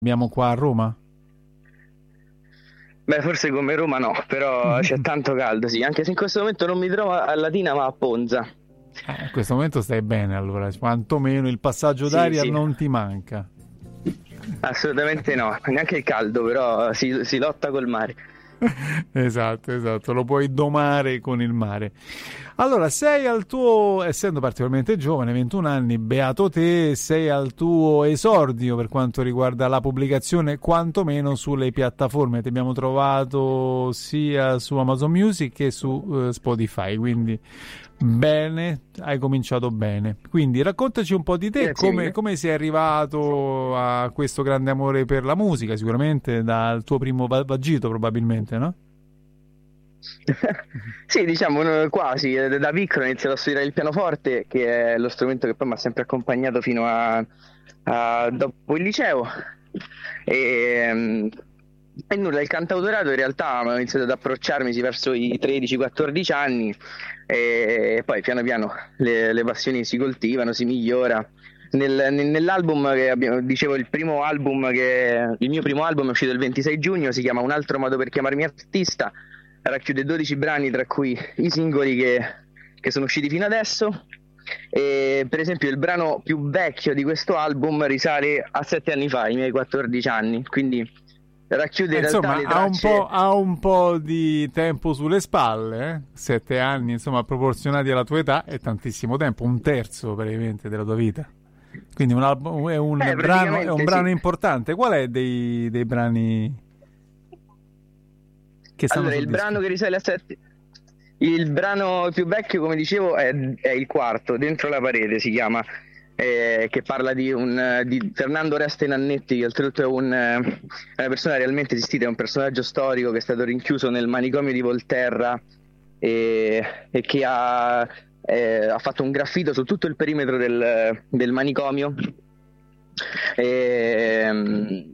Abbiamo qua a Roma? Beh, forse come Roma no, però c'è tanto caldo, sì, anche se in questo momento non mi trovo a Latina ma a Ponza. In questo momento stai bene, allora, quantomeno il passaggio Sì, d'aria sì, non ti manca. assolutamente no, neanche il caldo, però si lotta col mare. Esatto, esatto, lo puoi domare con il mare. Allora, sei al tuo, essendo particolarmente giovane, 21 anni, beato te, sei al tuo esordio per quanto riguarda la pubblicazione, quantomeno sulle piattaforme. Ti abbiamo trovato sia su Amazon Music che su Spotify, quindi bene, hai cominciato bene. Quindi raccontaci un po' di te, Grazie mille. come sei arrivato a questo grande amore per la musica, sicuramente dal tuo primo vagito probabilmente, no? Sì, diciamo quasi, da piccolo ho iniziato a studiare il pianoforte, che è lo strumento che poi mi ha sempre accompagnato fino a dopo il liceo. E, e nulla, il cantautorato in realtà ho iniziato ad approcciarmi verso i 13-14 anni e poi piano piano le passioni si coltivano, si migliora. Nell'album che dicevo, il mio primo album è uscito il 26 giugno, si chiama Un altro modo per chiamarmi artista, racchiude 12 brani, tra cui i singoli che sono usciti fino adesso. E per esempio il brano più vecchio di questo album risale a 7 anni fa, ai miei 14 anni, quindi racchiude in realtà Insomma, le tracce. ha un po' di tempo sulle spalle, eh? 7 anni, insomma, proporzionati alla tua età, è tantissimo tempo, un terzo praticamente della tua vita. Quindi è un Praticamente sì. brano importante. Qual è dei brani che stanno Allora, sul il disco? brano che risale a 7. Il brano più vecchio, come dicevo, è il quarto, Dentro la parete si chiama, che parla di Fernando Oreste Nannetti, che oltretutto è una persona realmente esistita, è un personaggio storico che è stato rinchiuso nel manicomio di Volterra e che ha fatto un graffito su tutto il perimetro del manicomio. E,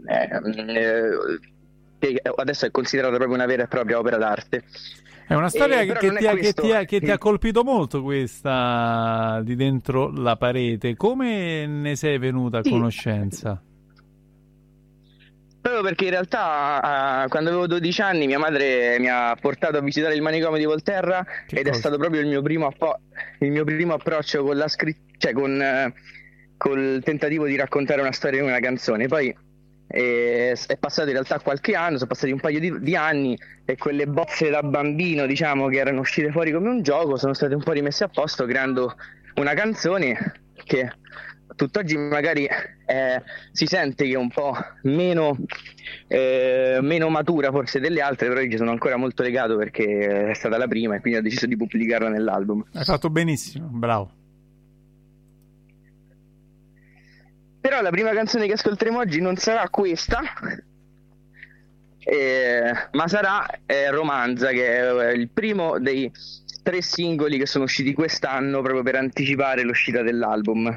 che adesso è considerata proprio una vera e propria opera d'arte. È una storia Però non è questo. che ti ha colpito molto, questa di Dentro la parete. Come ne sei venuta a Sì, conoscenza? proprio perché in realtà quando avevo 12 anni mia madre mi ha portato a visitare il manicomio di Volterra Che ed è cosa? stato proprio il mio primo approccio con la scrittura, cioè col tentativo di raccontare una storia in una canzone. Poi è passato in realtà qualche anno, sono passati un paio di anni e quelle bozze da bambino, diciamo, che erano uscite fuori come un gioco, sono state un po' rimesse a posto creando una canzone che tutt'oggi magari si sente che è un po' meno matura forse delle altre, però io ci sono ancora molto legato perché è stata la prima e quindi ho deciso di pubblicarla nell'album. Hai fatto benissimo, bravo. Però la prima canzone che ascolteremo oggi non sarà questa, ma sarà Romanza, che è il primo dei 3 singoli che sono usciti quest'anno proprio per anticipare l'uscita dell'album.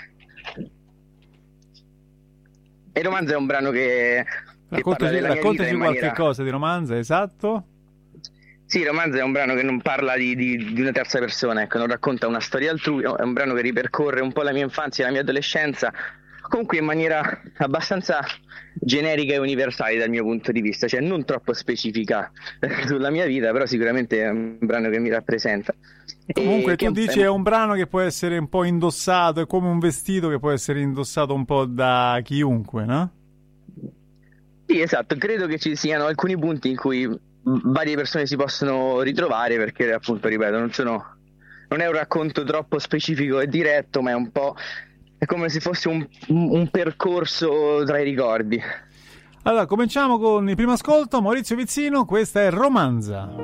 E Romanza è un brano che parla della mia vita Raccontaci in qualche maniera. cosa di Romanza, esatto. Sì, Romanza è un brano che non parla di una terza persona, ecco, non racconta una storia altrui, è un brano che ripercorre un po' la mia infanzia e la mia adolescenza, comunque in maniera abbastanza generica e universale dal mio punto di vista, cioè non troppo specifica sulla mia vita, però sicuramente è un brano che mi rappresenta. E Comunque tu dici è un brano che può essere un po' indossato, è come un vestito che può essere indossato un po' da chiunque, no? Sì, esatto, credo che ci siano alcuni punti in cui varie persone si possono ritrovare perché appunto, ripeto, non è un racconto troppo specifico e diretto, ma è come se fosse un percorso tra i ricordi. Allora, cominciamo con il primo ascolto. Maurizio Vizzino, questa è Romanza.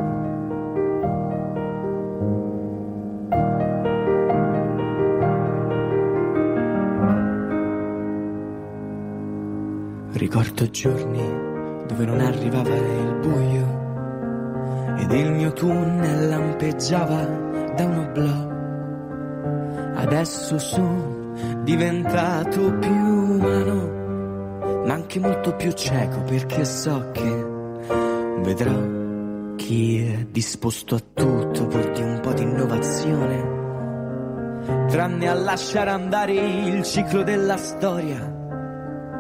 Ricordo giorni dove non arrivava il buio ed il mio tunnel lampeggiava da un oblò. Adesso sono diventato più umano, ma anche molto più cieco, perché so che vedrò chi è disposto a tutto pur di un po' di innovazione, tranne a lasciare andare il ciclo della storia